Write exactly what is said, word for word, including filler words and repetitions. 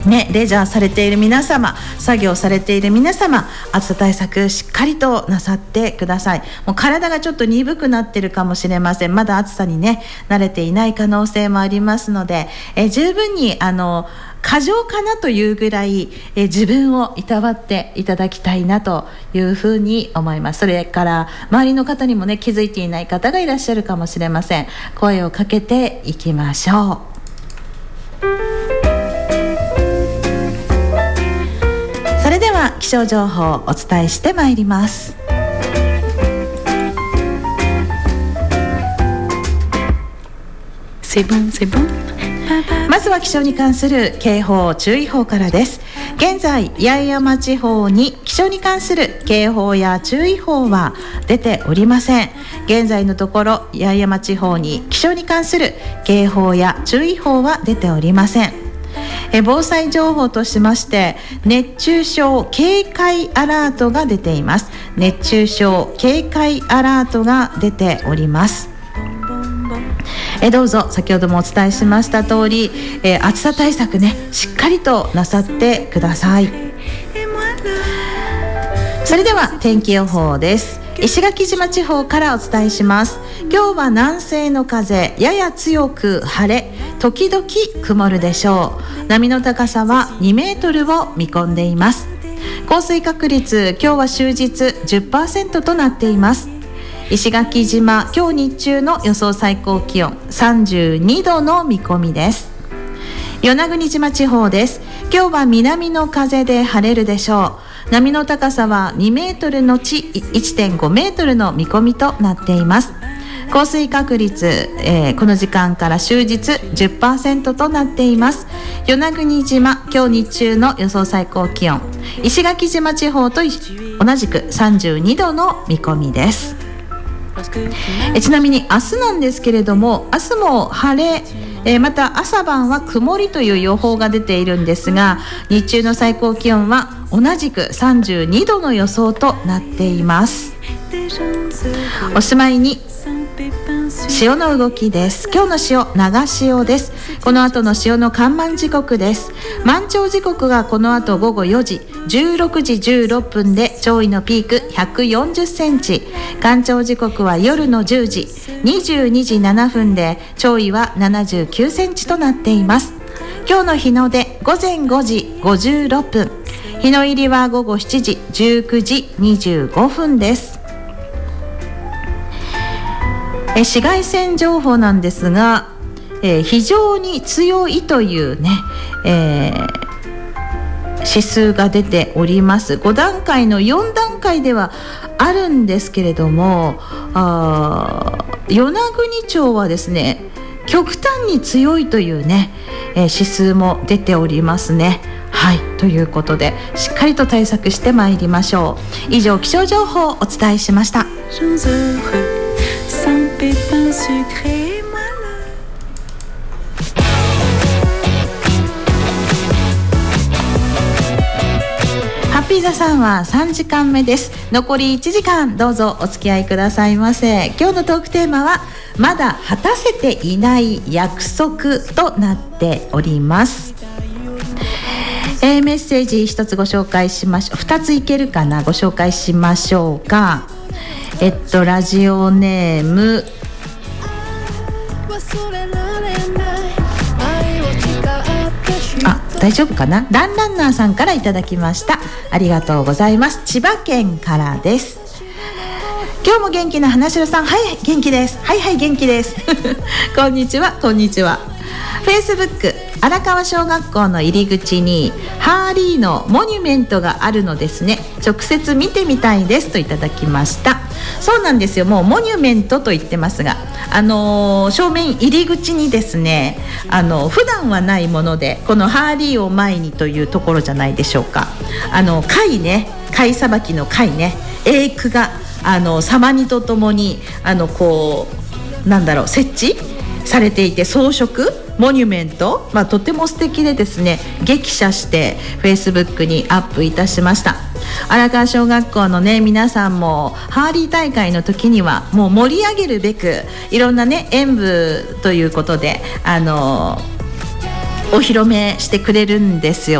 ね、レジャーされている皆様、作業されている皆様、暑さ対策しっかりとなさってください。もう体がちょっと鈍くなってるかもしれません。まだ暑さにね慣れていない可能性もありますので、え十分にあの過剰かなというぐらい、え自分をいたわっていただきたいなというふうに思います。それから周りの方にもね、気づいていない方がいらっしゃるかもしれません。声をかけていきましょう。それでは気象情報をお伝えしてまいります。 C'est bon, c'est bon。 まずは気象に関する警報注意報からです。現在八重山地方に気象に関する警報や注意報は出ておりません。現在のところ八重山地方に気象に関する警報や注意報は出ておりません。え防災情報としまして熱中症警戒アラートが出ています。熱中症警戒アラートが出ております。えどうぞ先ほどもお伝えしました通り、え暑さ対策ねしっかりとなさってください。それでは天気予報です。石垣島地方からお伝えします。今日は南西の風やや強く晴れ時々曇るでしょう。波の高さはにメートルを見込んでいます。降水確率今日は終日 じゅっパーセント となっています。石垣島今日日中の予想最高気温さんじゅうにどの見込みです。与那国島地方です。今日は南の風で晴れるでしょう。波の高さはにメートルのち いってんごメートルの見込みとなっています。降水確率、えー、この時間から終日 じゅっパーセント となっています。与那国島今日日中の予想最高気温石垣島地方と同じくさんじゅうにどの見込みです。えちなみに明日なんですけれども、明日も晴れ、えー、また朝晩は曇りという予報が出ているんですが、日中の最高気温は同じくさんじゅうにどの予想となっています。おしまいに潮の動きです。今日の潮、長潮です。この後の潮の干満時刻です。満潮時刻がこの後午後よじ、じゅうろくじじゅうろっぷんで潮位のピークひゃくよんじゅっセンチ、干潮時刻は夜のじゅうじ、にじゅうにじななふんで潮位はななじゅうきゅうセンチとなっています。今日の日の出午前ごじごじゅうろっぷん、日の入りは午後しちじじゅうくじにじゅうごふんです。え紫外線情報なんですが、えー、非常に強いというね、えー、指数が出ております。ごだんかいのよんだんかいではあるんですけれども、あ与那国町はですね極端に強いというね、えー、指数も出ておりますね。はい、ということでしっかりと対策してまいりましょう。以上気象情報をお伝えしました。ハッピーザさんはさんじかんめです。残りいちじかんどうぞお付き合いくださいませ。今日のトークテーマはまだ果たせていない約束となっております。えー、メッセージ一つご紹介しましょう。二ついけるかな、ご紹介しましょうか。えっとラジオネームあ大丈夫かな、ランランナーさんからいただきました。ありがとうございます。千葉県からです。今日も元気な花城さん、はい元気です、はいはい元気ですこんにちはこんにちは。フェイスブック荒川小学校の入り口にハーリーのモニュメントがあるのですね、直接見てみたいですといただきました。そうなんですよ、もうモニュメントと言ってますが、あのー、正面入り口にですね、あの普段はないもので、このハーリーを前にというところじゃないでしょうか。あの貝ね、貝さばきの貝ね、エークがあの様にとともにあのこうなんだろう設置されていて、装飾モニュメント、まあ、とても素敵でですね、激写してフェイスブックにアップいたしました。荒川小学校のね皆さんもハーリー大会の時にはもう盛り上げるべくいろんなね演舞ということであのお披露目してくれるんですよ。